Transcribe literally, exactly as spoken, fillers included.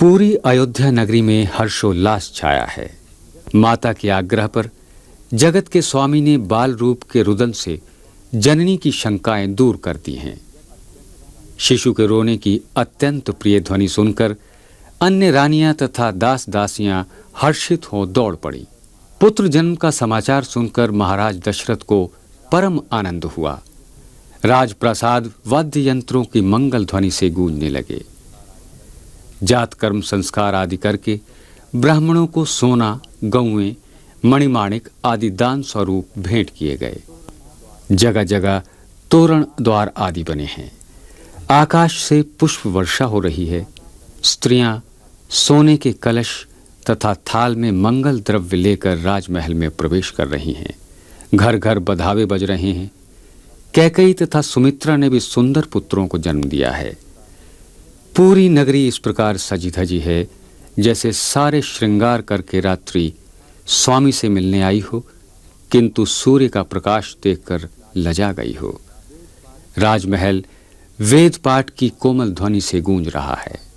पूरी अयोध्या नगरी में हर्षोल्लास छाया है। माता के आग्रह पर जगत के स्वामी ने बाल रूप के रुदन से जननी की शंकाएं दूर कर दी हैं। शिशु के रोने की अत्यंत प्रिय ध्वनि सुनकर अन्य रानियां तथा दास दासियां हर्षित हो दौड़ पड़ी। पुत्र जन्म का समाचार सुनकर महाराज दशरथ को परम आनंद हुआ। राजप्रासाद वाद्य यंत्रों की मंगल ध्वनि से गूंजने लगे। जात कर्म संस्कार आदि करके ब्राह्मणों को सोना, गौएं, मणिमाणिक आदि दान स्वरूप भेंट किए गए। जगह जगह तोरण द्वार आदि बने हैं। आकाश से पुष्प वर्षा हो रही है। स्त्रियां सोने के कलश तथा थाल में मंगल द्रव्य लेकर राजमहल में प्रवेश कर रही हैं। घर घर बधावे बज रहे हैं। कैकेयी तथा सुमित्रा ने भी सुंदर पुत्रों को जन्म दिया है। पूरी नगरी इस प्रकार सजी धजी है जैसे सारे श्रृंगार करके रात्रि स्वामी से मिलने आई हो, किंतु सूर्य का प्रकाश देखकर लजा गई हो। राजमहल वेद पाठ की कोमल ध्वनि से गूंज रहा है।